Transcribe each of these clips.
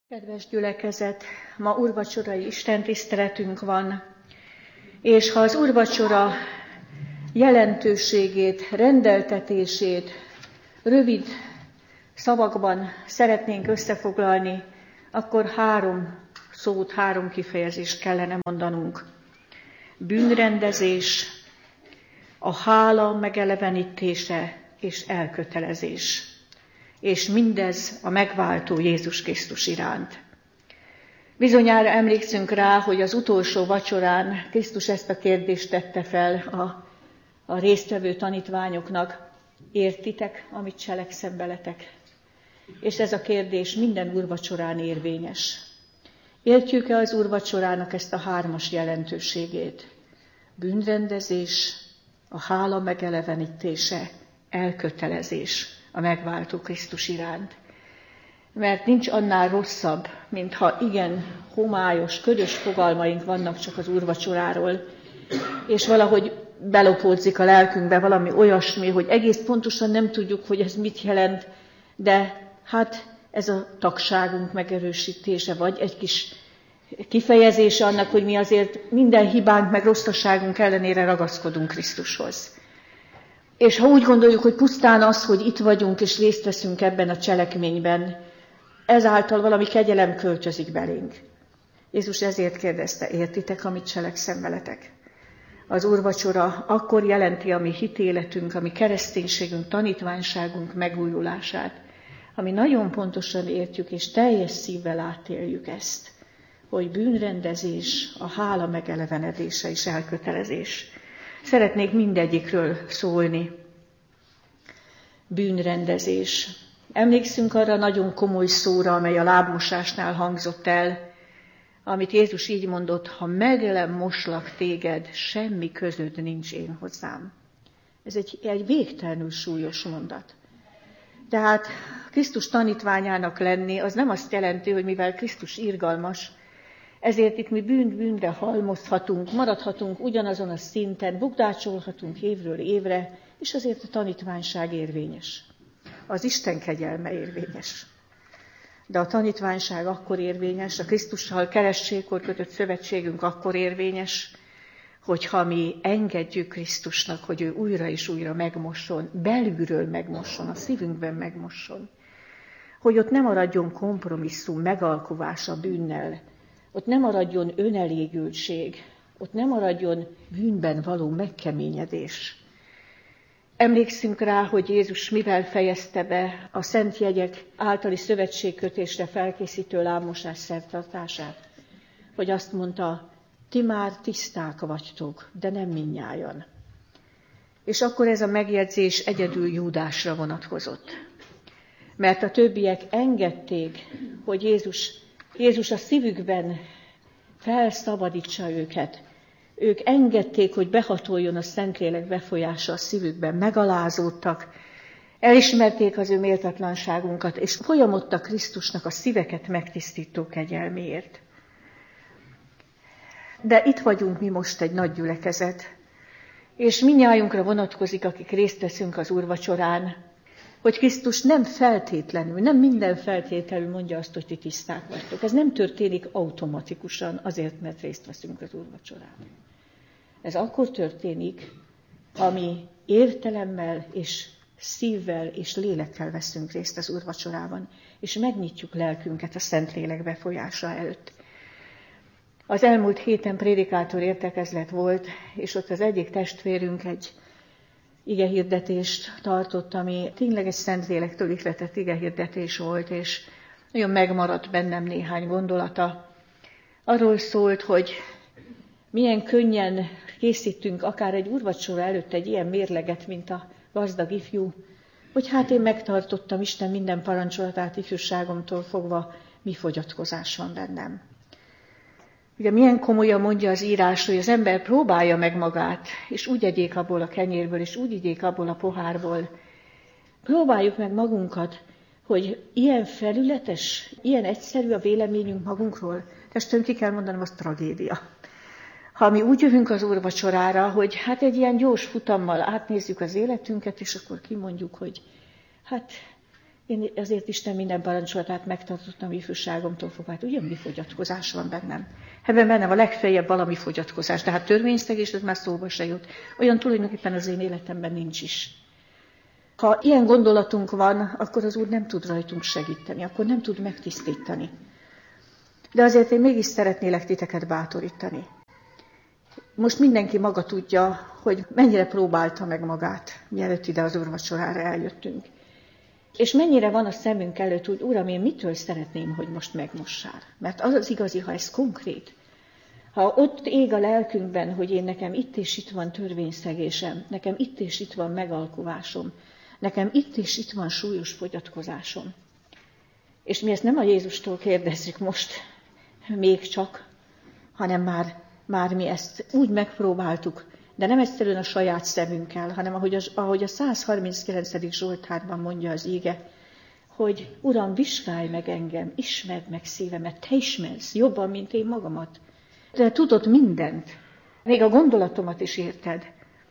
Kedves gyülekezet, ma úrvacsorai istentiszteletünk van, és ha az úrvacsora jelentőségét, rendeltetését rövid szavakban szeretnénk összefoglalni, akkor 3 szót, 3 kifejezést kellene mondanunk. Bűnrendezés, a hála megelevenítése és elkötelezés. És mindez a megváltó Jézus Krisztus iránt. Bizonyára emlékszünk rá, hogy az utolsó vacsorán Krisztus ezt a kérdést tette fel a résztvevő tanítványoknak: értitek, amit cselekszem veletek? És ez a kérdés minden úrvacsorán érvényes. Értjük-e az úrvacsorának ezt a 3-as jelentőségét? Bűnrendezés, a hála megelevenítése, elkötelezés a megváltó Krisztus iránt. Mert nincs annál rosszabb, mintha igen homályos, ködös fogalmaink vannak csak az úrvacsoráról, és valahogy belopódzik a lelkünkbe valami olyasmi, hogy egész pontosan nem tudjuk, hogy ez mit jelent, de hát ez a tagságunk megerősítése, vagy egy kis kifejezése annak, hogy mi azért minden hibánk meg rosszaságunk ellenére ragaszkodunk Krisztushoz. És ha úgy gondoljuk, hogy pusztán az, hogy itt vagyunk és részt veszünk ebben a cselekményben, ezáltal valami kegyelem költözik belénk. Jézus ezért kérdezte: értitek, amit cselekszem veletek? Az úrvacsora akkor jelenti a mi hitéletünk, a mi kereszténységünk, tanítványságunk megújulását, ami nagyon pontosan értjük és teljes szívvel átéljük ezt, hogy bűnrendezés, a hála megelevenedése és elkötelezés. Szeretnék mindegyikről szólni. Bűnrendezés. Emlékszünk arra nagyon komoly szóra, amely a lábmosásnál hangzott el, amit Jézus így mondott: ha meg moslak téged, semmi közöd nincs én hozzám. Ez egy végtelenül súlyos mondat. Tehát Krisztus tanítványának lenni, az nem azt jelenti, hogy mivel Krisztus irgalmas, ezért itt mi bűnre halmozhatunk, maradhatunk ugyanazon a szinten, bukdácsolhatunk évről évre, és azért a tanítványság érvényes. Az Isten kegyelme érvényes. De a tanítványság akkor érvényes, a Krisztussal kerességkor kötött szövetségünk akkor érvényes, hogyha mi engedjük Krisztusnak, hogy ő újra és újra megmosson, belülről megmosson, a szívünkben megmosson. Hogy ott nem maradjon kompromisszum, megalkuvás a bűnnel, ott nem maradjon önelégültség, ott nem maradjon bűnben való megkeményedés. Emlékszünk rá, hogy Jézus mivel fejezte be a szent jegyek általi szövetségkötésre felkészítő lábmosás szertartását. Hogy azt mondta: ti már tiszták vagytok, de nem mindnyájan. És akkor ez a megjegyzés egyedül Júdásra vonatkozott. Mert a többiek engedték, hogy Jézus a szívükben felszabadítsa őket. Ők engedték, hogy behatoljon a Szentlélek befolyása a szívükben, megalázódtak, elismerték az ő méltatlanságunkat, és folyamodtak Krisztusnak a szíveket megtisztító kegyelméért. De itt vagyunk mi most egy nagy gyülekezet, és mindnyájunkra vonatkozik, akik részt veszünk az úrvacsorán, hogy Krisztus nem feltétlenül, nem minden feltételű mondja azt, hogy ti tiszták vagytok. Ez nem történik automatikusan azért, mert részt veszünk az úrvacsorán. Ez akkor történik, ha mi értelemmel és szívvel és lélekkel veszünk részt az úrvacsorában, és megnyitjuk lelkünket a Szentlélek befolyása előtt. Az elmúlt héten prédikátor értekezlet volt, és ott az egyik testvérünk egy igehirdetést tartott, ami tényleg egy Szentlélektől ihletett igehirdetés volt, és nagyon megmaradt bennem néhány gondolata. Arról szólt, hogy milyen könnyen készítünk akár egy úrvacsora előtt egy ilyen mérleget, mint a gazdag ifjú, hogy hát én megtartottam Isten minden parancsolatát ifjúságomtól fogva, mi fogyatkozás van bennem. Ugye milyen komolyan mondja az írás, hogy az ember próbálja meg magát, és úgy egyék abból a kenyérből, és úgy igyék abból a pohárból. Próbáljuk meg magunkat, hogy ilyen felületes, ilyen egyszerű a véleményünk magunkról. Testvérem, ki kell mondanom, az tragédia. Ha mi úgy jövünk az úrvacsorára, hogy hát egy ilyen gyors futammal átnézzük az életünket, és akkor kimondjuk, hogy hát Én azért Isten minden parancsolatát megtartottam ifjúságomtól fogva, hát ugyanmi fogyatkozás van bennem. Ebben bennem a legfeljebb valami fogyatkozás, de hát törvényszegés, ez már szóba se jut. Olyan tulajdonképpen az én életemben nincs is. Ha ilyen gondolatunk van, akkor az Úr nem tud rajtunk segíteni, akkor nem tud megtisztítani. De azért én mégis szeretnélek titeket bátorítani. Most mindenki maga tudja, hogy mennyire próbálta meg magát, mielőtt ide az úrvacsorára eljöttünk. És mennyire van a szemünk előtt, hogy Uram, én mitől szeretném, hogy most megmossál? Mert az az igazi, ha ez konkrét. Ha ott ég a lelkünkben, hogy én nekem itt és itt van törvényszegésem, nekem itt és itt van megalkuvásom, nekem itt és itt van súlyos fogyatkozásom. És mi ezt nem a Jézustól kérdezzük most, még csak, hanem már mi ezt úgy megpróbáltuk, de nem egyszerűen a saját szemünkkel, hanem ahogy a 139. Zsoltárban mondja az íge, hogy Uram, vizsgálj meg engem, ismerd meg szívemet, te ismersz jobban, mint én magamat. De tudod mindent, még a gondolatomat is érted.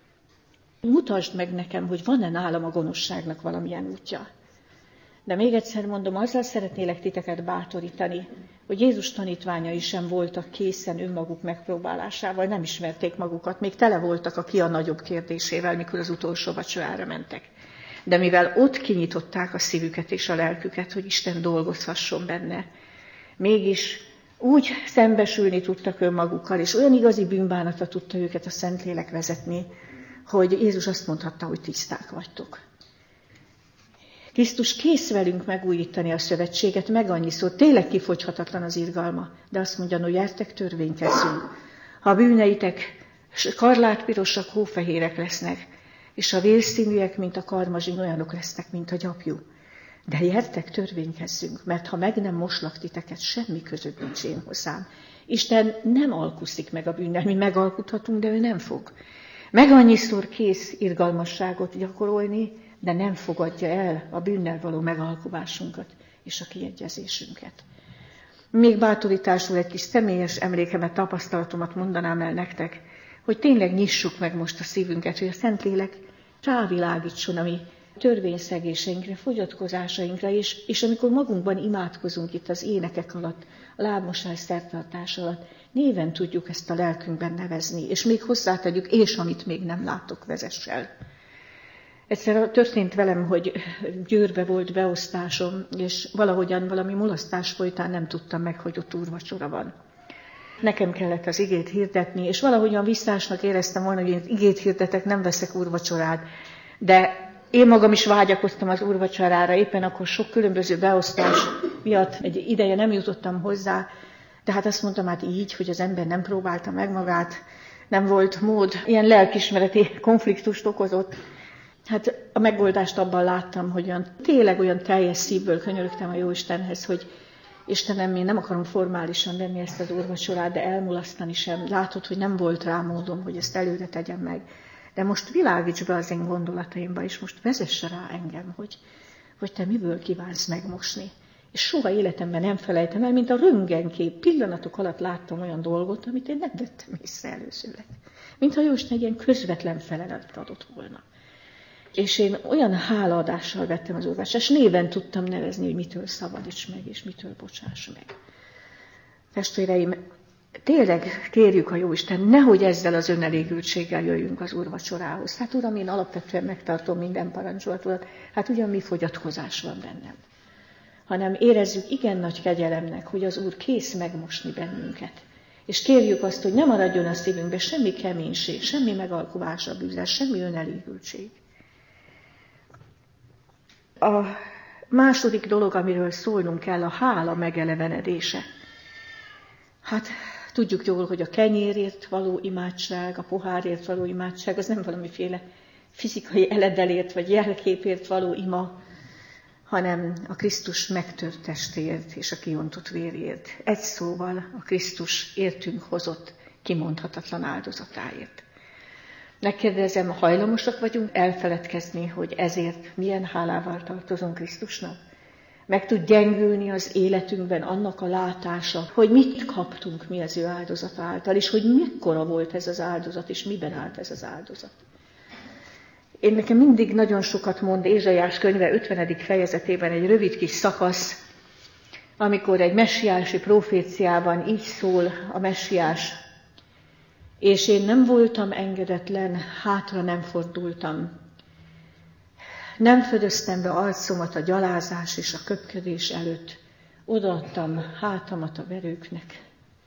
Mutasd meg nekem, hogy van-e nálam a gonoszságnak valamilyen útja. De még egyszer mondom, azzal szeretnélek titeket bátorítani, hogy Jézus tanítványai sem voltak készen önmaguk megpróbálásával, nem ismerték magukat, még tele voltak a ki a nagyobb kérdésével, mikor az utolsó vacsorára mentek. De mivel ott kinyitották a szívüket és a lelküket, hogy Isten dolgozhasson benne, mégis úgy szembesülni tudtak önmagukkal, és olyan igazi bűnbánatra tudta őket a Szentlélek vezetni, hogy Jézus azt mondhatta, hogy tiszták vagytok. Krisztus kész velünk megújítani a szövetséget, meg annyiszor, tényleg kifogyhatatlan az irgalma, de azt mondja, no, gyertek, törvénykezzünk. Ha a bűneitek skarlátpirosak, hófehérek lesznek, és a vérszínűek, mint a karmazsin, olyanok lesznek, mint a gyapjú. De gyertek, törvénykezzünk, mert ha meg nem moslak titeket, semmi között nincs én hozzám. Isten nem alkuszik meg a bűnnel, mi megalkuthatunk, de ő nem fog. Meg annyiszor kész irgalmasságot gyakorolni, de nem fogadja el a bűnnel való megalkuvásunkat és a kiegyezésünket. Még bátorításul egy kis személyes emlékemet, tapasztalatomat mondanám el nektek, hogy tényleg nyissuk meg most a szívünket, hogy a Szentlélek rávilágítson a mi törvényszegéseinkre, fogyatkozásainkra, és amikor magunkban imádkozunk itt az énekek alatt, a lábmosás szertartás alatt, néven tudjuk ezt a lelkünkben nevezni, és még hozzátegyük, és amit még nem látok, vezess el. Egyszer történt velem, hogy Győrbe volt beosztásom, és valahogyan valami mulasztás folytán nem tudtam meg, hogy ott úrvacsora van. Nekem kellett az igét hirdetni, és valahogyan visszásnak éreztem volna, hogy én igét hirdetek, nem veszek úrvacsorát. De én magam is vágyakoztam az úrvacsorára, éppen akkor sok különböző beosztás miatt egy ideje nem jutottam hozzá, de hát azt mondtam, hát így, hogy az ember nem próbálta meg magát, nem volt mód, ilyen lelkismereti konfliktust okozott. Hát a megoldást abban láttam, hogy tényleg olyan teljes szívből könyörögtem a Jóistenhez, hogy Istenem, én nem akarom formálisan venni ezt az úrvacsorát, de elmulasztani sem. Látod, hogy nem volt rá módom, hogy ezt előre tegyem meg. De most világíts be az én gondolataimba, és most vezesse rá engem, hogy te miből kívánsz megmosni. És soha életemben nem felejtem el, mint a röntgenkép. Pillanatok alatt láttam olyan dolgot, amit én nem vettem észre előzőleg. Mintha Jóisten egy ilyen közvetlen feleletet adott volna. És én olyan hálaadással vettem az úrvacsorát, és néven tudtam nevezni, hogy mitől szabadíts meg, és mitől bocsáss meg. Testvéreim, tényleg kérjük a Jóisten, nehogy ezzel az önelégültséggel jöjjünk az úrvacsorához. Hát Uram, én alapvetően megtartom minden parancsolatot, hát ugyan mi fogyatkozás van bennem. Hanem érezzük igen nagy kegyelemnek, hogy az Úr kész megmosni bennünket. És kérjük azt, hogy ne maradjon a szívünkbe semmi keménység, semmi megalkuvás a bűnre, semmi önelégültség. A második dolog, amiről szólnunk kell, a hála megelevenedése. Hát tudjuk jól, hogy a kenyérért való imádság, a pohárért való imádság, az nem valamiféle fizikai eledelért vagy jelképért való ima, hanem a Krisztus megtört testéért és a kiontott vérért. Egy szóval a Krisztus értünk hozott kimondhatatlan áldozatáért. Megkérdezem, hajlamosak vagyunk elfeledkezni, hogy ezért milyen hálával tartozunk Krisztusnak? Meg tud gyengülni az életünkben annak a látása, hogy mit kaptunk mi az ő áldozata által, és hogy mekkora volt ez az áldozat, és miben állt ez az áldozat. Nekem mindig nagyon sokat mond Ézsaiás könyve 50. fejezetében egy rövid kis szakasz, amikor egy messiási proféciában így szól a messiás: és én nem voltam engedetlen, hátra nem fordultam. Nem fedeztem be arcomat a gyalázás és a köpködés előtt, odaadtam hátamat a verőknek,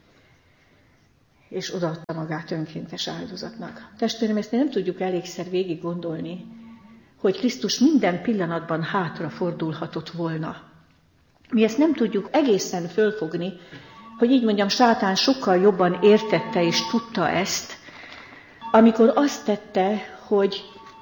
és odaadta magát önkéntes áldozatnak. Testvérem, ezt nem tudjuk elégszer végig gondolni, hogy Krisztus minden pillanatban hátra fordulhatott volna. Mi ezt nem tudjuk egészen fölfogni, hogy így mondjam, sátán sokkal jobban értette és tudta ezt, amikor azt tette, hogy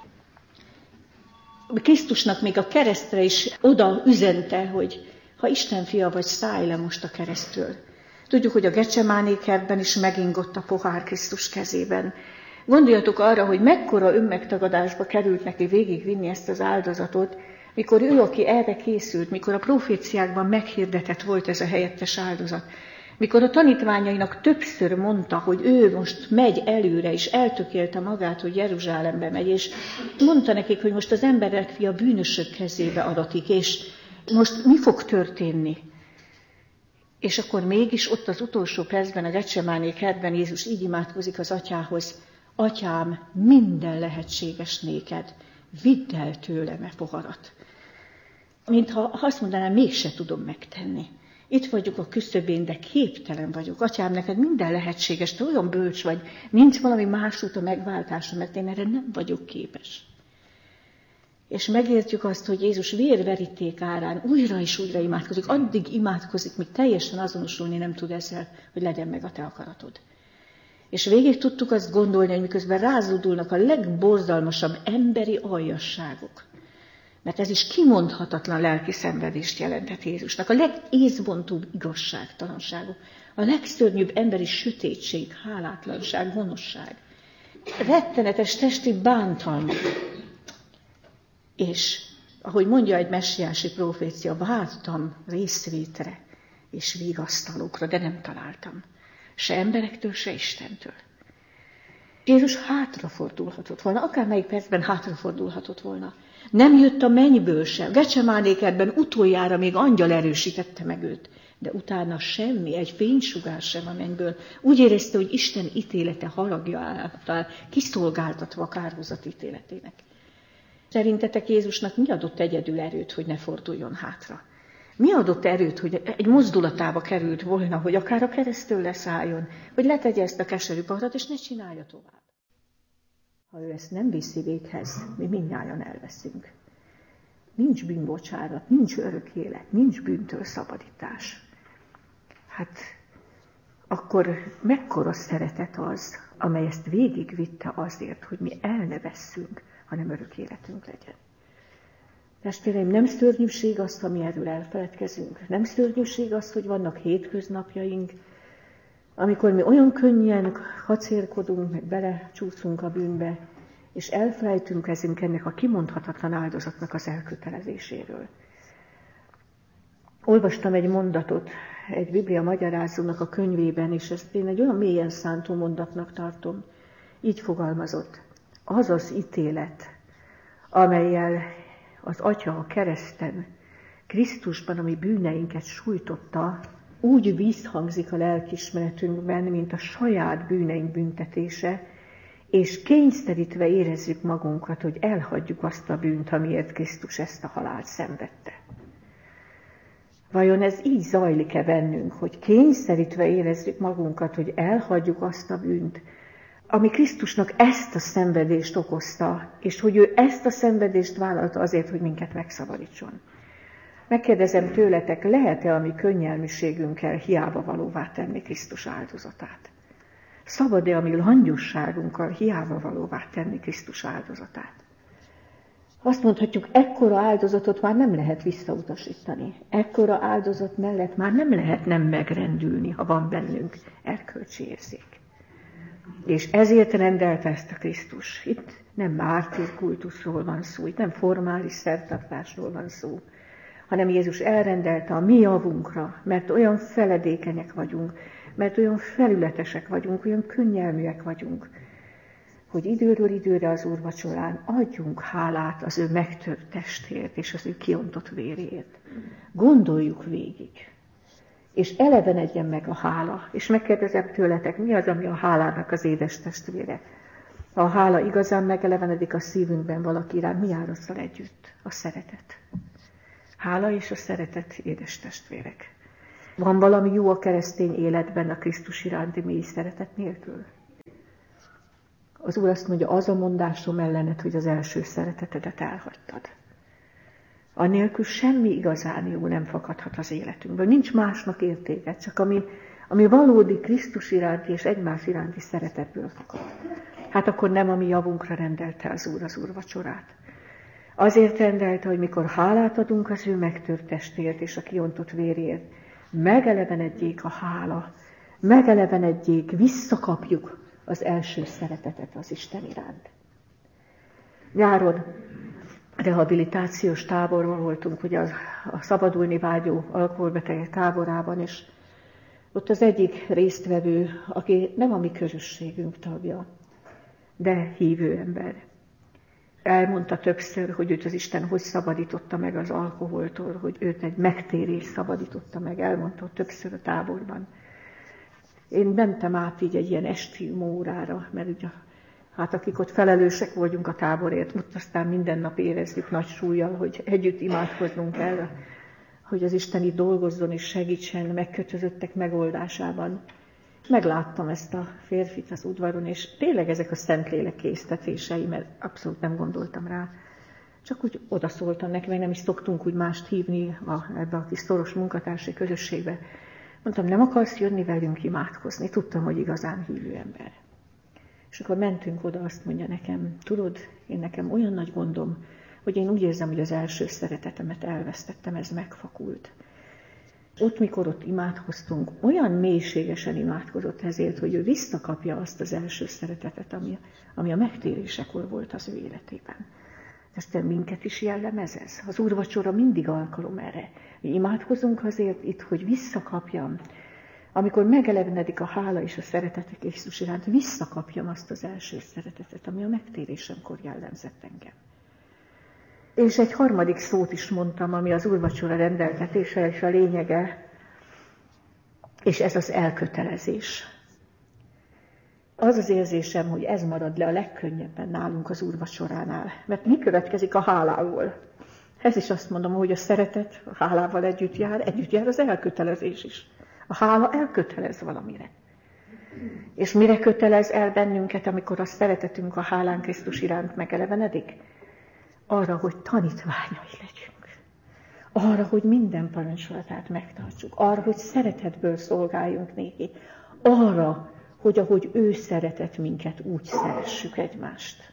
Krisztusnak még a keresztre is oda üzente, hogy ha Isten fia vagy, szállj le most a keresztről. Tudjuk, hogy a Getsemáné kertben is megingott a pohár Krisztus kezében. Gondoljatok arra, hogy mekkora önmegtagadásba került neki végigvinni ezt az áldozatot, mikor ő, aki erre készült, mikor a proféciákban meghirdetett volt ez a helyettes áldozat, mikor a tanítványainak többször mondta, hogy ő most megy előre, és eltökélte magát, hogy Jeruzsálembe megy, és mondta nekik, hogy most az emberek fia bűnösök kezébe adatik, és most mi fog történni? És akkor mégis ott az utolsó percben, a Getsemáné kertben Jézus így imádkozik az atyához: Atyám, minden lehetséges néked, vidd el tőlem e poharat. Mintha azt mondanám, mégse tudom megtenni. Itt vagyok a küszöbén, de képtelen vagyok. Atyám, neked minden lehetséges, te olyan bölcs vagy, nincs valami más út a megváltásra, mert én erre nem vagyok képes. És megértjük azt, hogy Jézus vérveríték árán újra és újra imádkozik, addig imádkozik, míg teljesen azonosulni nem tud ezzel, hogy legyen meg a te akaratod. És végig tudtuk azt gondolni, hogy miközben rázódulnak a legborzalmasabb emberi aljasságok, mert ez is kimondhatatlan lelki szenvedést jelentett Jézusnak, a legészbontóbb igazságtalanságok, a legszörnyűbb emberi sötétség, hálátlanság, gonoszság, rettenetes testi bántalmak. És, ahogy mondja egy messiási profécia, vártam részvétre és vigasztalókra, de nem találtam. Se emberektől, se Istentől. Jézus hátrafordulhatott volna, akármelyik percben hátrafordulhatott volna. Nem jött a mennyből sem. Getsemáné kertben utoljára még angyal erősítette meg őt, de utána semmi, egy fénysugár sem a mennyből. Úgy érezte, hogy Isten ítélete haragja által kiszolgáltatva a kárhozat ítéletének. Szerintetek Jézusnak mi adott egyedül erőt, hogy ne forduljon hátra? Mi adott erőt, hogy egy mozdulatába került volna, hogy akár a keresztől leszálljon, hogy letegye ezt a keserű paharat, és ne csinálja tovább? Ha ő ezt nem viszi véghez, mi mindnyájan elveszünk. Nincs bűnbocsánat, nincs örök élet, nincs bűntől szabadítás. Hát akkor mekkora szeretet az, amely ezt végigvitte azért, hogy mi el ne vesszünk, hanem örök életünk legyen. Testvéreim, nem szörnyűség az, ha mi erről elfeledkezünk. Nem szörnyűség az, hogy vannak hétköznapjaink, amikor mi olyan könnyen kacérkodunk, meg belecsúszunk a bűnbe, és elfelejtünk ennek a kimondhatatlan áldozatnak az elkötelezéséről. Olvastam egy mondatot egy Biblia magyarázónak a könyvében, és ezt én egy olyan mélyen szántó mondatnak tartom. Így fogalmazott: az az ítélet, amellyel az Atya a kereszten, Krisztusban, ami bűneinket sújtotta, úgy visszhangzik a lelkiismeretünkben, mint a saját bűneink büntetése, és kényszerítve érezzük magunkat, hogy elhagyjuk azt a bűnt, amiért Krisztus ezt a halált szenvedte. Vajon ez így zajlik-e bennünk, hogy kényszerítve érezzük magunkat, hogy elhagyjuk azt a bűnt, ami Krisztusnak ezt a szenvedést okozta, és hogy ő ezt a szenvedést vállalta azért, hogy minket megszabadítson? Megkérdezem tőletek, lehet-e a mi könnyelműségünkkel hiába valóvá tenni Krisztus áldozatát? Szabad-e a mi langyosságunkkal hiába valóvá tenni Krisztus áldozatát? Azt mondhatjuk, ekkora áldozatot már nem lehet visszautasítani. Ekkora áldozat mellett már nem lehet nem megrendülni, ha van bennünk erkölcsi érzék. És ezért rendelte ezt a Krisztus. Itt nem mártírkultuszról van szó, itt nem formális szertartásról van szó, hanem Jézus elrendelte a mi javunkra, mert olyan feledékenyek vagyunk, mert olyan felületesek vagyunk, olyan könnyelműek vagyunk, hogy időről időre az úrvacsorán adjunk hálát az ő megtört testért és az ő kiontott véréért. Gondoljuk végig, és elevenedjen meg a hála. És megkérdezem tőletek, mi az, ami a hálának az édes testvére? Ha a hála igazán megelevenedik a szívünkben valaki iránt, mi jár azzal együtt? A szeretet. Hála és a szeretet, édes testvérek. Van valami jó a keresztény életben a Krisztus iránti mély szeretet nélkül? Az Úr azt mondja, az a mondásom ellened, hogy az első szeretetedet elhagytad. Annélkül semmi igazán jó nem fakadhat az életünkből. Nincs másnak értéke, csak ami valódi Krisztus iránti és egymás iránti szeretetből fakad. Hát akkor nem a mi javunkra rendelte az Úr az úrvacsorát. Azért rendelte, hogy mikor hálát adunk az ő megtört testért és a kiontott vérért, megelevenedjék a hála, megelevenedjék, visszakapjuk az első szeretetet az Isten iránt. Nyáron rehabilitációs táborban voltunk, ugye a szabadulni vágyó alkoholbetegek táborában, és ott az egyik résztvevő, aki nem a mi közösségünk tagja, de hívő ember. Elmondta többször, hogy őt az Isten hogy szabadította meg az alkoholtól, hogy őt egy megtérés szabadította meg, elmondta többször a táborban. Én mentem át így egy ilyen esti órára, mert ugye, hát akik ott felelősek vagyunk a táborért, ott aztán minden nap érezzük nagy súllyal, hogy együtt imádkoznunk kell, hogy az Isten itt dolgozzon és segítsen megkötözöttek megoldásában. Megláttam ezt a férfit az udvaron, és tényleg ezek a Szentlélek késztetései, mert abszolút nem gondoltam rá. Csak úgy odaszóltam neki, meg nem is szoktunk úgy mást hívni ebbe a kis szoros munkatársi közösségbe. Mondtam, nem akarsz jönni velünk imádkozni? Tudtam, hogy igazán hívő ember. És akkor mentünk oda, azt mondja nekem, tudod, én nekem olyan nagy gondom, hogy én úgy érzem, hogy az első szeretetemet elvesztettem, ez megfakult. Ott, mikor ott imádkoztunk, olyan mélységesen imádkozott ezért, hogy ő visszakapja azt az első szeretetet, ami a megtérésekor volt az ő életében. Ezt minket is jellemez ez. Az úrvacsora mindig alkalom erre. Mi imádkozunk azért itt, hogy visszakapjam, amikor megelevenedik a hála és a szeretetek Krisztus iránt, visszakapjam azt az első szeretetet, ami a megtérésemkor jellemzett engem. És egy harmadik szót is mondtam, ami az úrvacsora rendeltetése és a lényege, és ez az elkötelezés. Az az érzésem, hogy ez marad le a legkönnyebben nálunk az úrvacsoránál. Mert mi következik a hálából? Ez is azt mondom, hogy a szeretet a hálával együtt jár az elkötelezés is. A hála elkötelez valamire. És mire kötelez el bennünket, amikor a szeretetünk a hálán Krisztus iránt megelevenedik? Arra, hogy tanítványai legyünk. Arra, hogy minden parancsolatát megtartsuk. Arra, hogy szeretetből szolgáljunk néki. Arra, hogy ahogy ő szeretett minket, úgy szeressük egymást.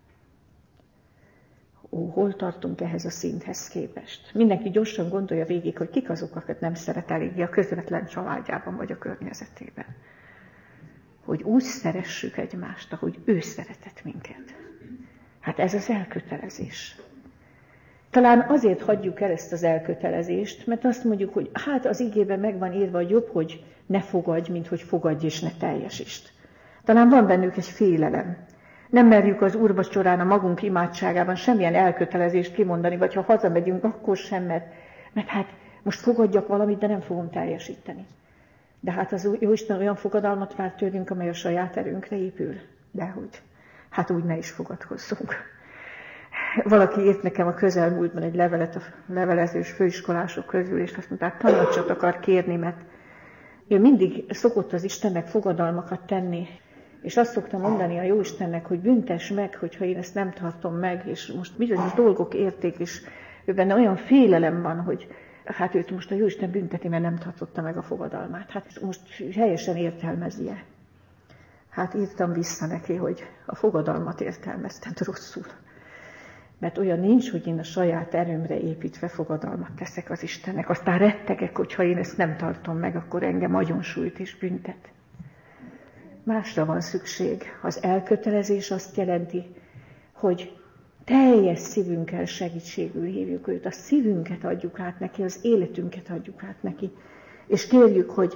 Hol tartunk ehhez a szinthez képest? Mindenki gyorsan gondolja végig, hogy kik azok, akiket nem szeret eléggé a közvetlen családjában vagy a környezetében. Hogy úgy szeressük egymást, ahogy ő szeretett minket. Hát ez az elkötelezés. Talán azért hagyjuk el ezt az elkötelezést, mert azt mondjuk, hogy hát az igében meg van írva, hogy jobb, hogy ne fogadj, mint hogy fogadj és ne teljesítsd. Talán van bennük egy félelem. Nem merjük az úrvacsorán a magunk imádságában semmilyen elkötelezést kimondani, vagy ha hazamegyünk, akkor sem, mert hát most fogadjak valamit, de nem fogom teljesíteni. De hát az Jóisten olyan fogadalmat vár tőlünk, amely a saját erőnkre épül. Dehogy. Hát úgy ne is fogadkozzunk. Valaki írt nekem a közelmúltban egy levelet a levelezős főiskolások közül, és azt mondták, tanácsot akar kérni, mert ő mindig szokott az Istennek fogadalmakat tenni, és azt szokta mondani a Jóistennek, hogy büntess meg, hogyha én ezt nem tartom meg, és most bizonyos dolgok érték, és ő benne olyan félelem van, hogy hát őt most a Jóisten bünteti, mert nem tartotta meg a fogadalmát. Hát most helyesen értelmezi-e? Hát írtam vissza neki, hogy a fogadalmat értelmeztem rosszul. Mert olyan nincs, hogy én a saját erőmre építve fogadalmat teszek az Istennek. Aztán rettegek, hogyha én ezt nem tartom meg, akkor engem agyonsújt és büntet. Másra van szükség. Az elkötelezés azt jelenti, hogy teljes szívünkkel segítségül hívjuk őt. A szívünket adjuk át neki, az életünket adjuk át neki. És kérjük, hogy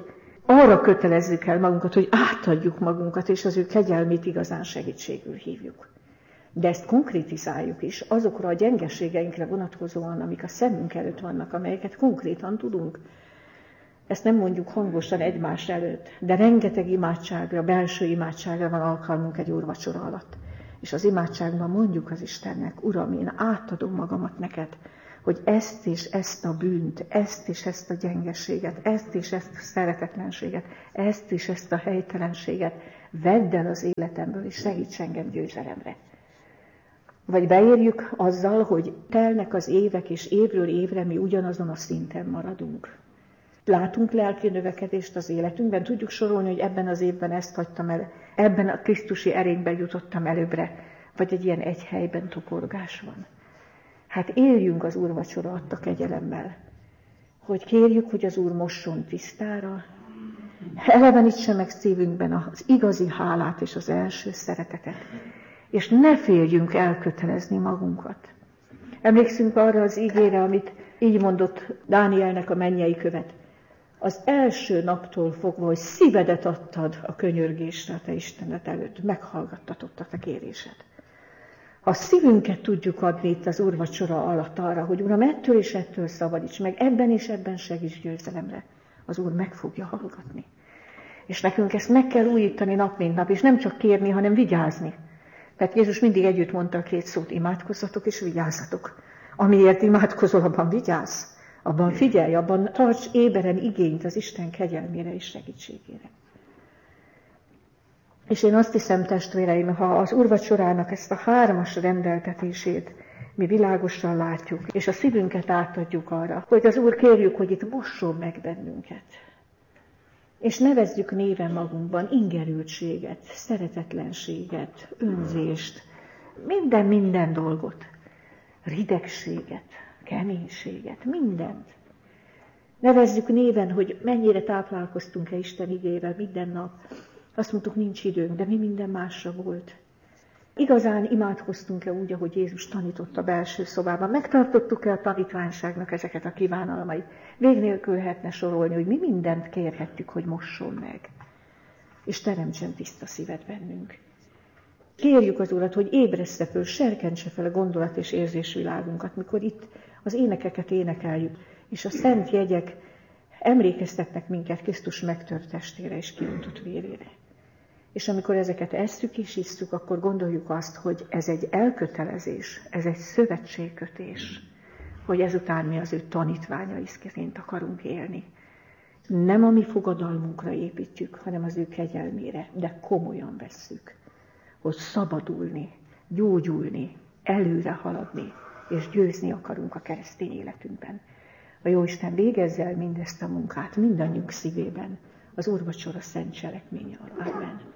arra kötelezzük el magunkat, hogy átadjuk magunkat, és az ő kegyelmét igazán segítségül hívjuk. De ezt konkrétizáljuk is azokra a gyengeségeinkre vonatkozóan, amik a szemünk előtt vannak, amelyeket konkrétan tudunk. Ezt nem mondjuk hangosan egymás előtt, de rengeteg imádságra, belső imádságra van alkalmunk egy úrvacsora alatt. És az imádságban mondjuk az Istennek: Uram, én átadom magamat neked, hogy ezt és ezt a bűnt, ezt és ezt a gyengeséget, ezt és ezt a szeretetlenséget, ezt és ezt a helytelenséget vedd el az életemből, és segíts engem győzelemre. Vagy beérjük azzal, hogy telnek az évek, és évről évre mi ugyanazon a szinten maradunk. Látunk lelki növekedést az életünkben, tudjuk sorolni, hogy ebben az évben ezt hagytam el, ebben a krisztusi erényben jutottam előbbre, vagy egy ilyen egy helyben toporgás van. Hát éljünk az úrvacsora adta kegyelemmel, hogy kérjük, hogy az Úr mosson tisztára, elevenítse meg szívünkben az igazi hálát és az első szeretetet, és ne féljünk elkötelezni magunkat. Emlékszünk arra az ígére, amit így mondott Dánielnek a mennyei követ. Az első naptól fogva, hogy szívedet adtad a könyörgésre a te Istened előtt, meghallgattatott a te kérésed. Ha a szívünket tudjuk adni itt az úrvacsora alatt arra, hogy Uram, ettől és ettől szabadíts meg, ebben és ebben segíts győzelemre, az Úr meg fogja hallgatni. És nekünk ezt meg kell újítani nap mint nap, és nem csak kérni, hanem vigyázni. Mert Jézus mindig együtt mondta a két szót: imádkozzatok és vigyázzatok. Amiért imádkozol, abban vigyázz, abban figyelj, abban tarts éberen igényt az Isten kegyelmére és segítségére. És én azt hiszem, testvéreim, ha az úrvacsorának ezt a 3-as rendeltetését mi világosan látjuk, és a szívünket átadjuk arra, hogy az Úr, kérjük, hogy itt mosson meg bennünket. És nevezzük néven magunkban ingerültséget, szeretetlenséget, önzést, minden dolgot, ridegséget, keménységet, mindent. Nevezzük néven, hogy mennyire táplálkoztunk-e Isten igével minden nap. Azt mondtuk, nincs időnk, de mi minden másra volt. Igazán imádkoztunk-e úgy, ahogy Jézus tanított a belső szobában? Megtartottuk-e a tanítványságnak ezeket a kívánalmait? Vég nélkül lehetne sorolni, hogy mi mindent kérhettük, hogy mosson meg. És teremtsen tiszta szívet bennünk. Kérjük az Urat, hogy ébressze föl, serkentse fel a gondolat és érzésvilágunkat, mikor itt az énekeket énekeljük, és a szent jegyek emlékeztetnek minket Krisztus megtört testére és kiöntott vérére. És amikor ezeket esszük és isszuk, akkor gondoljuk azt, hogy ez egy elkötelezés, ez egy szövetségkötés, hogy ezután mi az ő tanítványaiként akarunk élni. Nem a mi fogadalmunkra építjük, hanem az ő kegyelmére, de komolyan vesszük, hogy szabadulni, gyógyulni, előre haladni, és győzni akarunk a keresztény életünkben. A Jóisten végezze el mindezt a munkát mindannyiunk szívében, az úrvacsora szent cselekménye alatt. Amen.